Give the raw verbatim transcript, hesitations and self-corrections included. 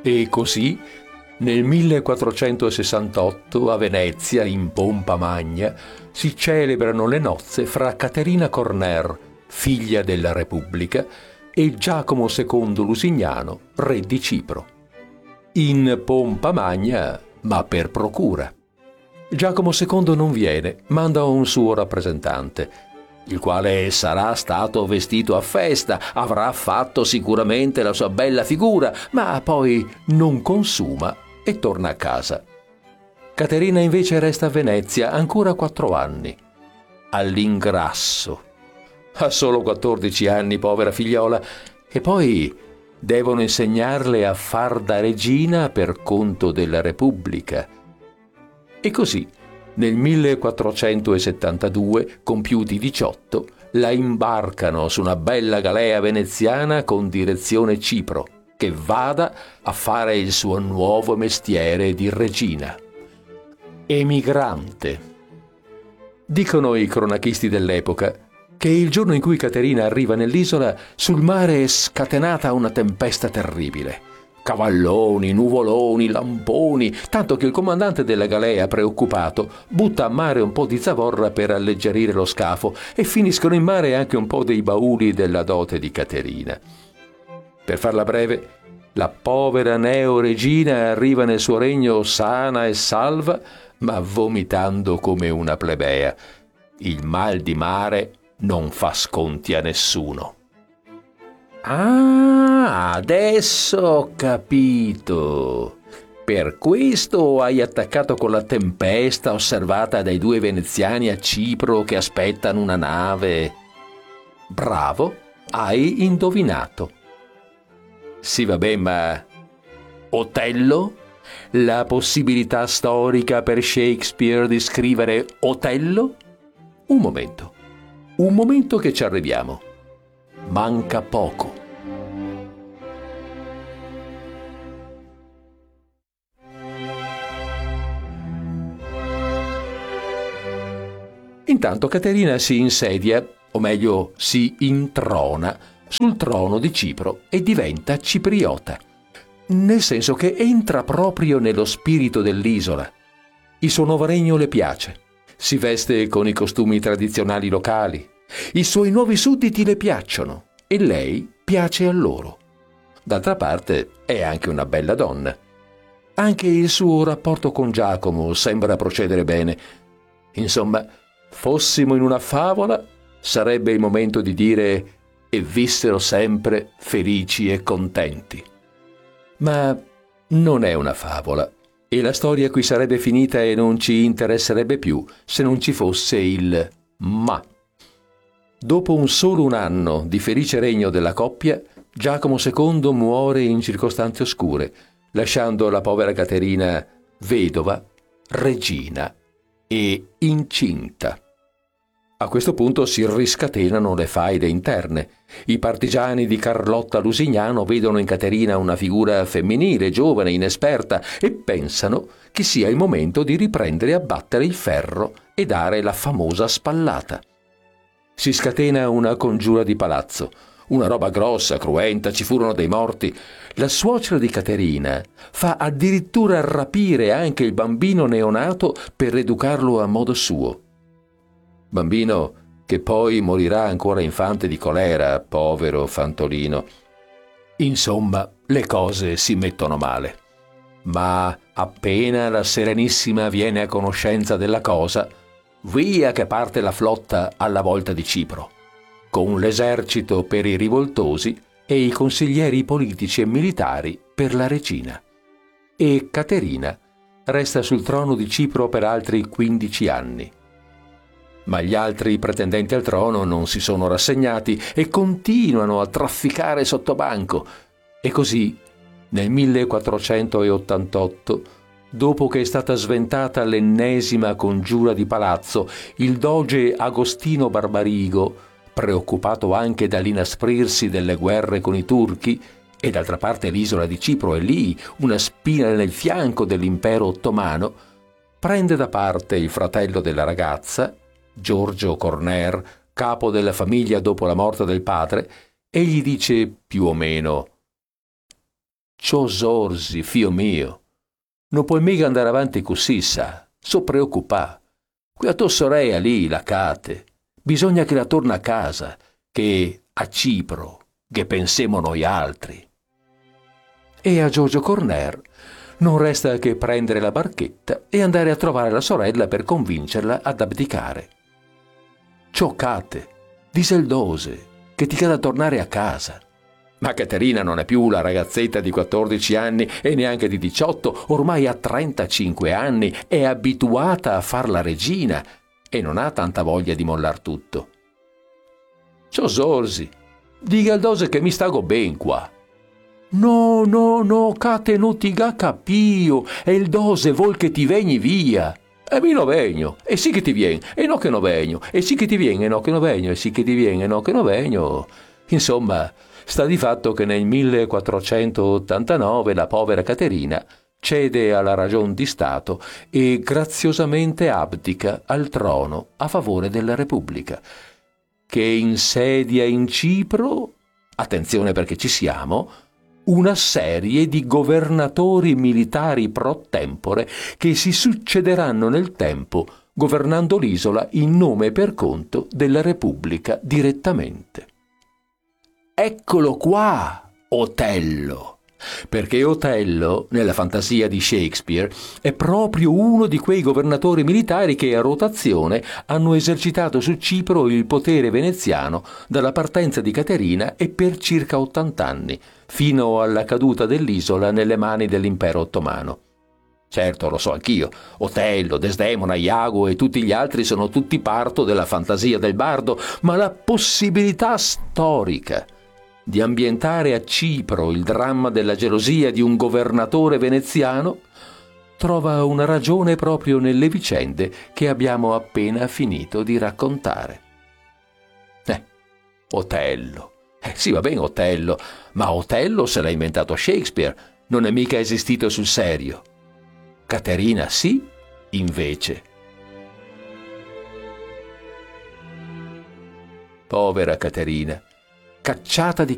E così, nel millequattrocentosessantotto, a Venezia, in pompa magna, si celebrano le nozze fra Caterina Corner, figlia della Repubblica, e Giacomo secondo Lusignano, re di Cipro. In pompa magna, ma per procura. Giacomo secondo non viene, manda un suo rappresentante, il quale sarà stato vestito a festa, avrà fatto sicuramente la sua bella figura, ma poi non consuma e torna a casa. Caterina invece resta a Venezia ancora quattro anni, all'ingrasso. Ha solo quattordici anni, povera figliola, e poi devono insegnarle a far da regina per conto della Repubblica. E così, nel millequattrocentosettantadue, compiuti diciotto, la imbarcano su una bella galea veneziana con direzione Cipro, che vada a fare il suo nuovo mestiere di regina. Emigrante. Dicono i cronachisti dell'epoca che il giorno in cui Caterina arriva nell'isola, sul mare è scatenata una tempesta terribile. Cavalloni, nuvoloni, lamponi, tanto che il comandante della galea, preoccupato, butta a mare un po' di zavorra per alleggerire lo scafo e finiscono in mare anche un po' dei bauli della dote di Caterina. Per farla breve, la povera neo-regina arriva nel suo regno sana e salva, ma vomitando come una plebea. Il mal di mare non fa sconti a nessuno. Ah, adesso ho capito. Per questo hai attaccato con la tempesta osservata dai due veneziani a Cipro che aspettano una nave. Bravo, hai indovinato. Sì, vabbè, ma Otello? La possibilità storica per Shakespeare di scrivere Otello? Un momento, un momento che ci arriviamo. Manca poco. Intanto Caterina si insedia, o meglio si introna, sul trono di Cipro e diventa cipriota. Nel senso che entra proprio nello spirito dell'isola. Il suo nuovo regno le piace. Si veste con i costumi tradizionali locali. I suoi nuovi sudditi le piacciono e lei piace a loro. D'altra parte è anche una bella donna. Anche il suo rapporto con Giacomo sembra procedere bene. Insomma, fossimo in una favola, sarebbe il momento di dire e vissero sempre felici e contenti. Ma non è una favola, e la storia qui sarebbe finita e non ci interesserebbe più se non ci fosse il ma. Dopo un solo un anno di felice regno della coppia, Giacomo secondo muore in circostanze oscure, lasciando la povera Caterina vedova, regina e incinta. A questo punto si riscatenano le faide interne. I partigiani di Carlotta Lusignano vedono in Caterina una figura femminile, giovane, inesperta e pensano che sia il momento di riprendere a battere il ferro e dare la famosa spallata. Si scatena una congiura di palazzo, una roba grossa, cruenta, ci furono dei morti. La suocera di Caterina fa addirittura rapire anche il bambino neonato per educarlo a modo suo. Bambino che poi morirà ancora infante di colera, povero fantolino. Insomma, le cose si mettono male. Ma appena la Serenissima viene a conoscenza della cosa, via che parte la flotta alla volta di Cipro, con l'esercito per i rivoltosi e i consiglieri politici e militari per la regina. E Caterina resta sul trono di Cipro per altri quindici anni. Ma gli altri pretendenti al trono non si sono rassegnati e continuano a trafficare sottobanco. E così, nel millequattrocentottantotto, dopo che è stata sventata l'ennesima congiura di palazzo, il doge Agostino Barbarigo, preoccupato anche dall'inasprirsi delle guerre con i turchi, e d'altra parte l'isola di Cipro è lì, una spina nel fianco dell'impero ottomano, prende da parte il fratello della ragazza, Giorgio Corner, capo della famiglia dopo la morte del padre, e gli dice più o meno: Ciò sorsi, fio mio. Non puoi mica andare avanti così, sa. So preoccupà. Qui a tua sorella lì, la Cate. Bisogna che la torna a casa, che a Cipro, che pensiamo noi altri. E a Giorgio Corner non resta che prendere la barchetta e andare a trovare la sorella per convincerla ad abdicare. Ciò Cate, diseldose, che ti cada tornare a casa. Ma Caterina non è più la ragazzetta di quattordici anni e neanche di diciotto, ormai ha trentacinque anni, è abituata a far la regina e non ha tanta voglia di mollar tutto. Ciò sorsi, dica al dose che mi stago ben qua. No, no, no, Cate non ti ga capio, e il dose vuol che ti vegni via. E mi no vegno, e sì che ti vien, e no che no vegno, e sì che ti vien, e no che no vegno, e sì che ti vien, e no che no vegno. Insomma, sta di fatto che nel millequattrocentottantanove la povera Caterina cede alla ragion di Stato e graziosamente abdica al trono a favore della Repubblica, che insedia in Cipro, attenzione perché ci siamo, una serie di governatori militari pro tempore che si succederanno nel tempo governando l'isola in nome e per conto della Repubblica direttamente. Eccolo qua, Otello! Perché Otello, nella fantasia di Shakespeare, è proprio uno di quei governatori militari che a rotazione hanno esercitato su Cipro il potere veneziano dalla partenza di Caterina e per circa ottanta anni, fino alla caduta dell'isola nelle mani dell'impero ottomano. Certo, lo so anch'io, Otello, Desdemona, Iago e tutti gli altri sono tutti parto della fantasia del bardo, ma la possibilità storica di ambientare a Cipro il dramma della gelosia di un governatore veneziano trova una ragione proprio nelle vicende che abbiamo appena finito di raccontare. Eh, Otello. Eh, sì, va bene Otello, ma Otello se l'ha inventato Shakespeare, non è mica esistito sul serio. Caterina sì, invece. Povera Caterina, cacciata di